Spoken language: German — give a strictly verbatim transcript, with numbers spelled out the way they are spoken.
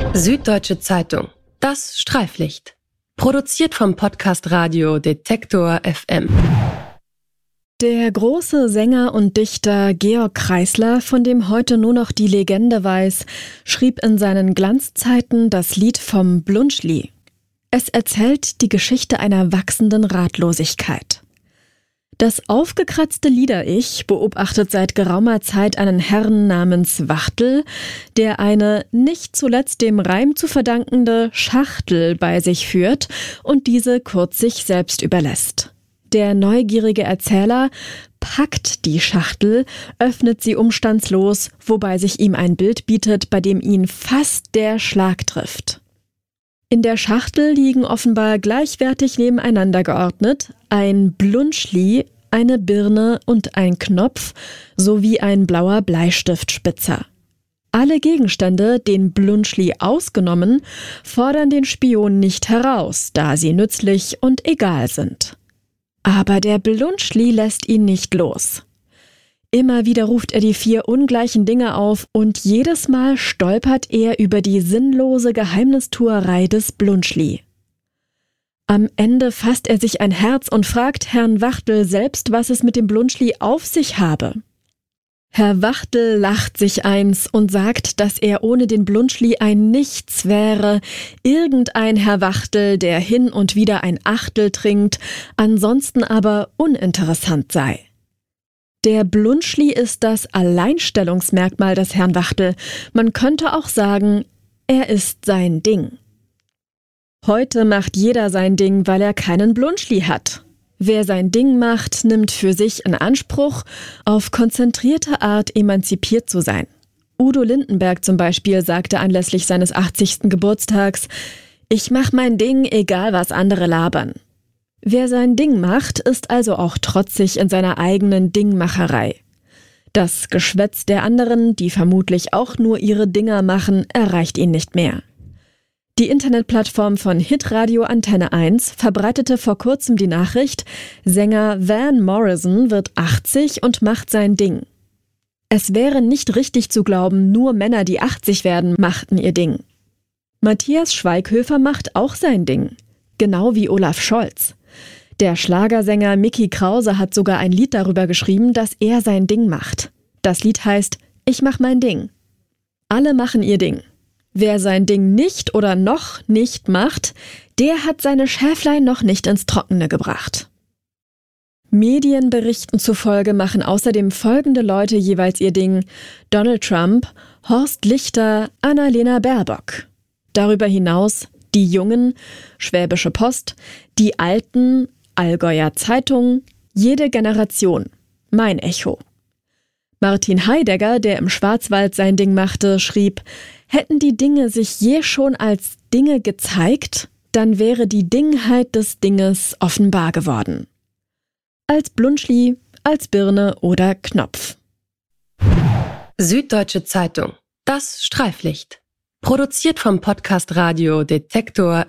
Süddeutsche Zeitung. Das Streiflicht. Produziert vom Podcast Radio Detektor F M. Der große Sänger und Dichter Georg Kreisler, von dem heute nur noch die Legende weiß, schrieb in seinen Glanzzeiten das Lied vom Blunschli. Es erzählt die Geschichte einer wachsenden Ratlosigkeit. Das aufgekratzte Lieder-Ich beobachtet seit geraumer Zeit einen Herrn namens Wachtel, der eine nicht zuletzt dem Reim zu verdankende Schachtel bei sich führt und diese kurz sich selbst überlässt. Der neugierige Erzähler packt die Schachtel, öffnet sie umstandslos, wobei sich ihm ein Bild bietet, bei dem ihn fast der Schlag trifft. In der Schachtel liegen offenbar gleichwertig nebeneinander geordnet ein Blunschli, eine Birne und ein Knopf sowie ein blauer Bleistiftspitzer. Alle Gegenstände, den Blunschli ausgenommen, fordern den Spion nicht heraus, da sie nützlich und egal sind. Aber der Blunschli lässt ihn nicht los. Immer wieder ruft er die vier ungleichen Dinge auf und jedes Mal stolpert er über die sinnlose Geheimnistuerei des Blunschli. Am Ende fasst er sich ein Herz und fragt Herrn Wachtel selbst, was es mit dem Blunschli auf sich habe. Herr Wachtel lacht sich eins und sagt, dass er ohne den Blunschli ein Nichts wäre, irgendein Herr Wachtel, der hin und wieder ein Achtel trinkt, ansonsten aber uninteressant sei. Der Blunschli ist das Alleinstellungsmerkmal des Herrn Wachtel. Man könnte auch sagen, er ist sein Ding. Heute macht jeder sein Ding, weil er keinen Blunschli hat. Wer sein Ding macht, nimmt für sich in Anspruch, auf konzentrierte Art emanzipiert zu sein. Udo Lindenberg zum Beispiel sagte anlässlich seines achtzigsten Geburtstags: Ich mach mein Ding, egal was andere labern. Wer sein Ding macht, ist also auch trotzig in seiner eigenen Dingmacherei. Das Geschwätz der anderen, die vermutlich auch nur ihre Dinger machen, erreicht ihn nicht mehr. Die Internetplattform von Hitradio Antenne eins verbreitete vor kurzem die Nachricht, Sänger Van Morrison wird achtzig und macht sein Ding. Es wäre nicht richtig zu glauben, nur Männer, die achtzig werden, machten ihr Ding. Matthias Schweighöfer macht auch sein Ding, genau wie Olaf Scholz. Der Schlagersänger Micky Krause hat sogar ein Lied darüber geschrieben, dass er sein Ding macht. Das Lied heißt Ich mach mein Ding. Alle machen ihr Ding. Wer sein Ding nicht oder noch nicht macht, der hat seine Schäflein noch nicht ins Trockene gebracht. Medienberichten zufolge machen außerdem folgende Leute jeweils ihr Ding: Donald Trump, Horst Lichter, Annalena Baerbock. Darüber hinaus die Jungen, Schwäbische Post, die Alten, Allgäuer Zeitung, jede Generation, mein Echo. Martin Heidegger, der im Schwarzwald sein Ding machte, schrieb: Hätten die Dinge sich je schon als Dinge gezeigt, dann wäre die Dingheit des Dinges offenbar geworden. Als Blunschli, als Birne oder Knopf. Süddeutsche Zeitung. Das Streiflicht. Produziert vom Podcast Radio Detektor